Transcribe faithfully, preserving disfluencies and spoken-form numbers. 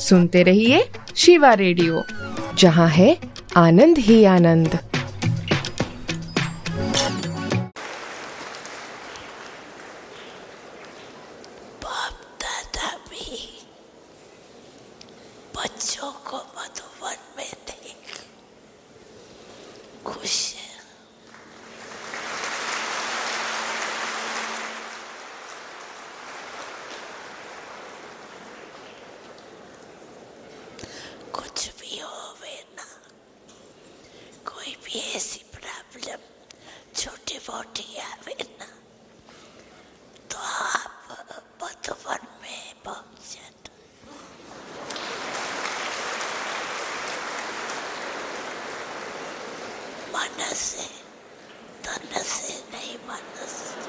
सुनते रहिए शिवा रेडियो, जहाँ है आनंद ही आनंद। बाप दादा भी बच्चों को मधुवन में देख खुश है। कुछ भी हो वे ना, कोई भी ऐसी